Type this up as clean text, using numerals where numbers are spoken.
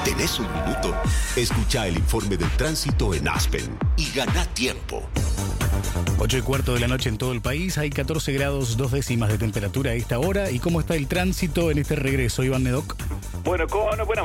¿Tenés un minuto? Escucha el informe del tránsito en Aspen y gana tiempo. 8:15 de la noche en todo el país. Hay 14 grados 2 décimas de temperatura a esta hora. ¿Y cómo está el tránsito en este regreso, Iván Nedoc? Bueno, buena